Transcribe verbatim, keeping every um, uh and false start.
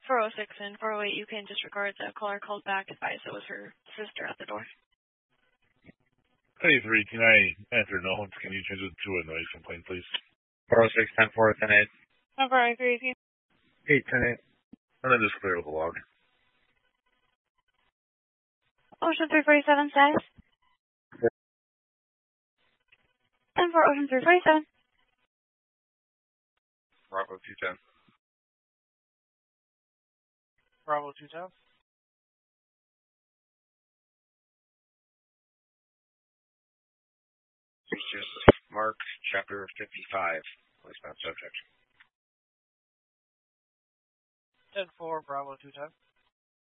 four oh six and four oh eight, you can disregard. The caller called back, advised it was her sister at the door. eighty-three, can I enter no? Can you change it to a noise complaint, please? four oh six, ten four, ten eight. Number I agree with you. eight, ten eight. And then just clear the log. Ocean three forty-seven, status. ten four, Ocean three forty-seven. Bravo two ten. Bravo two ten. Just Mark, chapter fifty-five. Voicemail subject. ten four, Bravo two ten.